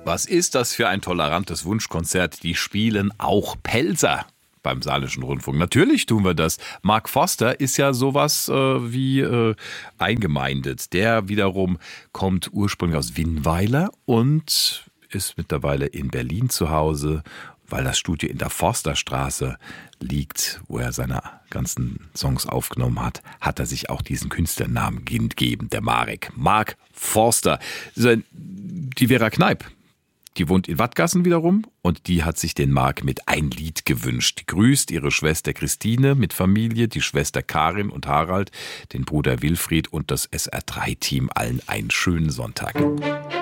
Was ist das für ein tolerantes Wunschkonzert? Die spielen auch Pelzer beim Saarländischen Rundfunk. Natürlich tun wir das. Mark Forster ist ja sowas wie eingemeindet. Der wiederum kommt ursprünglich aus Winnweiler und ist mittlerweile in Berlin zu Hause, weil das Studio in der Forsterstraße liegt, wo er seine ganzen Songs aufgenommen hat, hat er sich auch diesen Künstlernamen gegeben, der Marek. Mark Forster. Die Vera Kneip, die wohnt in Wattgassen wiederum und die hat sich den Mark mit ein Lied gewünscht. Die grüßt ihre Schwester Christine mit Familie, die Schwester Karin und Harald, den Bruder Wilfried und das SR3-Team. Allen einen schönen Sonntag.